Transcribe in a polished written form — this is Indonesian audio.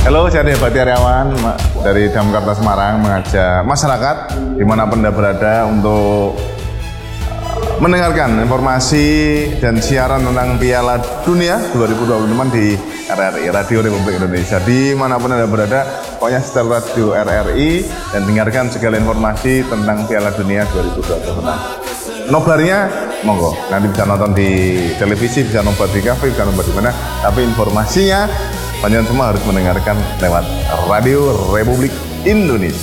Halo, saya Debat Heriawan dari Damkarta Semarang mengajak masyarakat dimanapun Anda berada untuk mendengarkan informasi dan siaran tentang Piala Dunia 2026 di RRI, Radio Republik Indonesia. Dimanapun Anda berada, pokoknya setel radio RRI dan dengarkan segala informasi tentang Piala Dunia 2026. Nobarnya, monggo, nanti bisa nonton di televisi, bisa nobar di kafe, bisa nobar di mana, tapi informasinya, panjenengan semua harus mendengarkan lewat Radio Republik Indonesia.